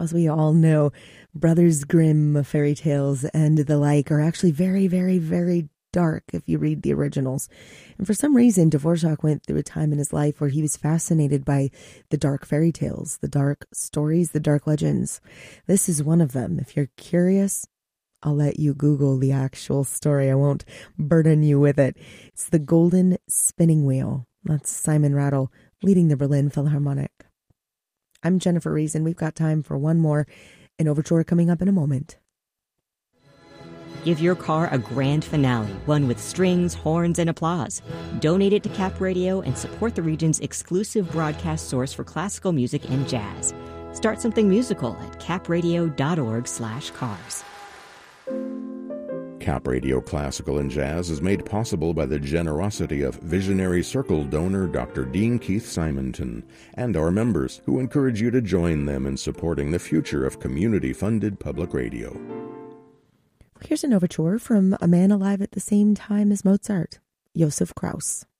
as we all know, Brothers Grimm fairy tales and the like are actually very, very, very dark if you read the originals. And for some reason, Dvorak went through a time in his life where he was fascinated by the dark fairy tales, the dark stories, the dark legends. This is one of them. If you're curious, I'll let you Google the actual story. I won't burden you with it. It's The Golden Spinning Wheel. That's Simon Rattle leading the Berlin Philharmonic. I'm Jennifer Reason. We've got time for one more, an overture coming up in a moment. Give your car a grand finale, one with strings, horns, and applause. Donate it to Cap Radio and support the region's exclusive broadcast source for classical music and jazz. Start something musical at capradio.org/cars. Cap Radio Classical and Jazz is made possible by the generosity of visionary Circle donor Dr. Dean Keith Simonton and our members, who encourage you to join them in supporting the future of community-funded public radio. Here's an overture from a man alive at the same time as Mozart, Josef Krauss.